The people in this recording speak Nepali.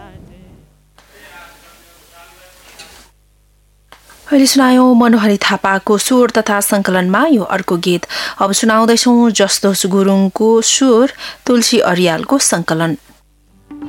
अहिले सुनायौं मनोहरी थापाको स्वर तथा संकलनमा यो अर्को गीत। अब सुनाउँदैछौं जसदोस गुरुङको स्वर, तुलसी अरियालको संकलन।